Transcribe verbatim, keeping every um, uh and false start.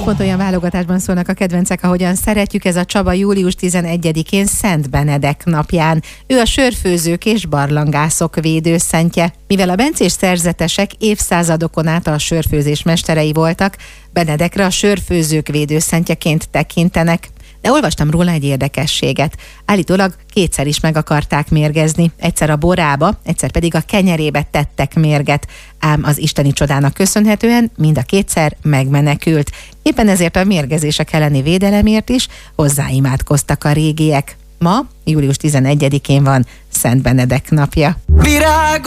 Pont olyan válogatásban szólnak a kedvencek, ahogyan szeretjük. Ez a Csaba július tizenegyedikén Szent Benedek napján. Ő a sörfőzők és barlangászok védőszentje. Mivel a bencés szerzetesek évszázadokon át a sörfőzés mesterei voltak, Benedekre a sörfőzők védőszentjeként tekintenek. De olvastam róla egy érdekességet. Állítólag kétszer is meg akarták mérgezni. Egyszer a borába, egyszer pedig a kenyerébe tettek mérget. Ám az isteni csodának köszönhetően mind a kétszer megmenekült. Éppen ezért a mérgezések elleni védelemért is hozzáimádkoztak a régiek. Ma, július tizenegyedikén van Szent Benedek napja. Virág